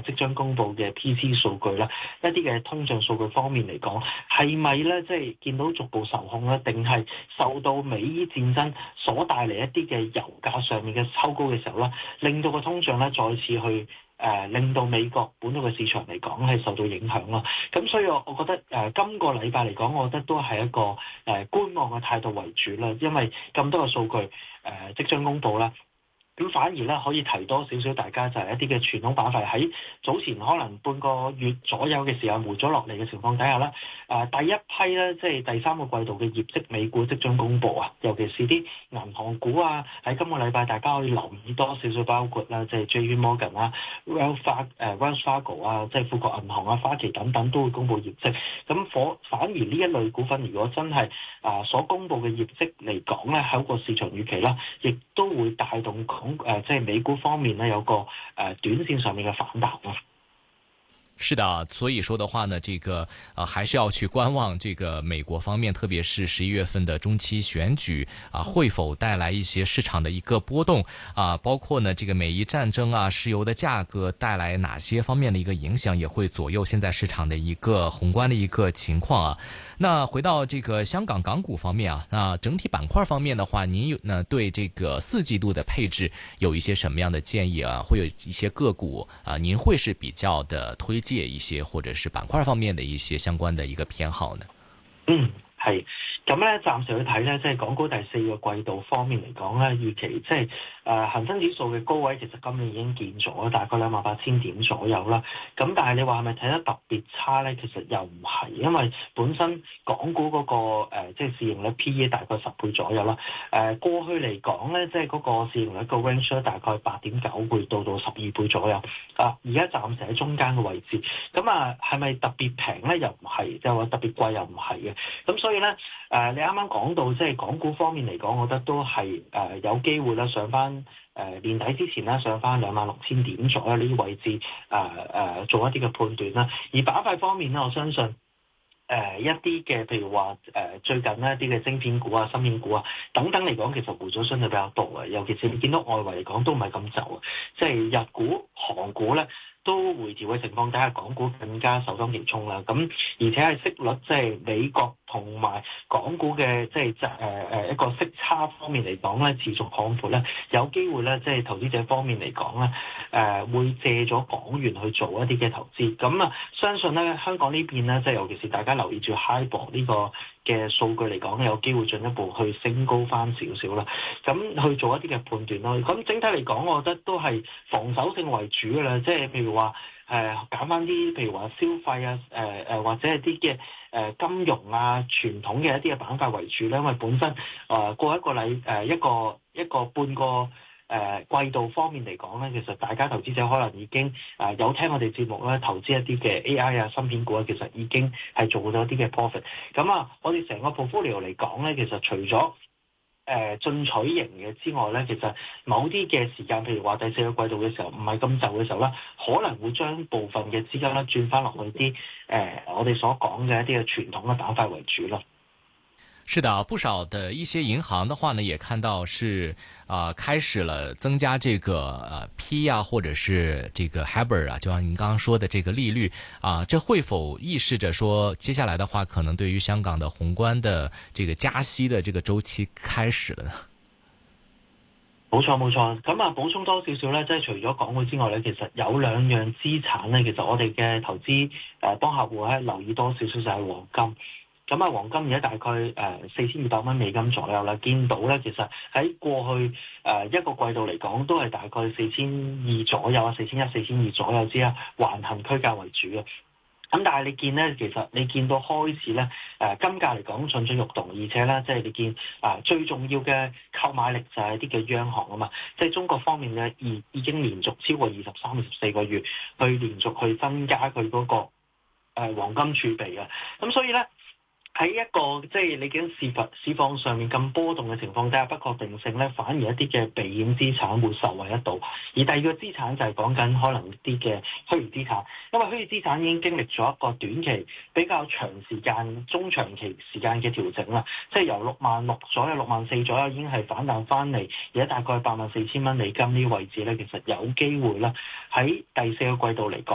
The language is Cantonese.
即將公布嘅 PC 數據啦，一啲嘅通脹數據方面嚟講，係咪咧即係見到逐步受控咧，定係受到美伊戰爭所帶嚟一啲嘅油價上面嘅抽高嘅時候咧，令到個通脹咧再次去令到美國本土嘅市場嚟講係受到影響咯。咁所以我覺得今個禮拜嚟講，我覺得都係一個觀望嘅態度為主啦，因為咁多個數據即將公布啦。咁反而咧可以提多少少，大家就係一啲嘅傳統板塊喺早前可能半個月左右嘅時候回咗落嚟嘅情況底下咧，第一批咧即係第三個季度嘅業績美股即將公布啊，尤其是啲銀行股啊，喺今個禮拜大家可以留意多少少，包括啦即係 JP Morgan 啊、Wells Fargo 啊，即係富國銀行啊、花旗等等都會公布業績。咁反而呢一類股份，如果真係所公布嘅業績嚟講咧，喺個市場預期啦，亦都會帶動即係美股方面呢，有個短線上面嘅反彈咯。 是的，所以說的話呢，這個還是要去觀望這個美國方面，特別是11月份的中期選舉會否帶來一些市場的一個波動包括呢這個美伊戰爭石油的價格帶來哪些方面的一個影響，也會左右現在市場的一個宏觀的一個情況那回到這個香港港股方面那整體板塊方面的話，您呢對這個4季度的配置有一些什麼樣的建議會有一些個股您會是比較的推介一些，或者是板塊方面的一些相關的一個偏好呢？ 係咁咧，暫時去睇咧，即係港股第4個季度方面嚟講咧，預期即係恆生指數嘅高位，其實今年已經見咗大概28,000點左右啦。咁但係你話係咪睇得特別差咧？其實又唔係，因為本身港股嗰個即係市盈率 P/E 大概10倍左右啦。過去嚟講咧，即係嗰個市盈率個 range 咧，大概8.9倍到12倍左右。而家暫時喺中間嘅位置。咁係咪特別平咧？又唔係，就話特別貴又唔係嘅。咁所以咧，你啱啱講到即係港股方面嚟講，我覺得都係有機會啦，上翻年底之前啦，上翻26,000點左右呢啲位置做一啲嘅判斷啦。而板塊方面咧，我相信一啲嘅譬如話最近呢一啲嘅晶片股芯片股等等嚟講，其實回咗相對比較多嘅，尤其是你見到外圍嚟講都唔係咁走即係日股、韓股咧都回調嘅情況底下，港股更加首當其衝啦。咁而且係息率即係美國同埋港股嘅即係一個息差方面嚟講咧，持續擴闊咧，有機會咧即係投資者方面嚟講咧，會借咗港元去做一啲嘅投資。咁相信咧香港呢邊咧，即係尤其是大家留意住 HIBOR 呢個嘅數據嚟講，有機會進一步去升高翻少少啦。咁去做一啲嘅判斷咯。咁整體嚟講，我覺得都係防守性為主㗎啦。即係譬如話揀翻啲譬如話消費或者係啲嘅金融傳統嘅一啲嘅板塊為主咧，因為本身過一個半個季度方面嚟講咧，其實大家投資者可能已經有聽我哋節目咧，投資一啲嘅 AI 芯片股其實已經係做咗一啲嘅 profit。咁我哋成個 portfolio 嚟講咧，其實除咗進取型嘅之外咧，其實某啲嘅時間，譬如話第4個季度嘅時候唔係咁就嘅時候咧，可能會將部分嘅資金咧轉翻落去啲我哋所講嘅一啲嘅傳統嘅板塊為主咯。 是的，不少的一些銀行的話呢，也看到是開始了增加這個P 或者是這個 HIBOR 就像您剛剛說的這個利率這會否意示着說接下來的話，可能對於香港的宏觀的這個加息的這個週期開始了呢？ 冇錯。咁補充多少少咧，即係除咗港股之外咧，其實有2樣資產咧，其實我哋嘅投資幫客戶咧留意多少少就係黃金。咁黃金而家大概4,200蚊美金左右啦，見到咧其實喺過去一個季度嚟講都係大概4,200左右4,100、4,200左右之橫行區間為主嘅。咁但係你見咧，其實你見到開始咧金價嚟講蠢蠢欲動，而且咧即係你見最重要嘅購買力就係啲嘅央行啊嘛，即係中國方面咧已經連續超過23、24個月去連續去增加佢嗰個黃金儲備啊，咁所以咧。喺一個即係你見市況上面咁波動嘅情況底下，不確定性咧，反而一啲嘅避險資產會受惠得到。而第二個資產就係講緊可能啲嘅虛擬資產，因為虛擬資產已經經歷咗一個短期比較長時間、中長期時間嘅調整啦，即係由66,000左右、64,000左右已經係反彈翻嚟，而家大概84,000蚊美金呢個位置咧，其實有機會啦喺第4個季度嚟講。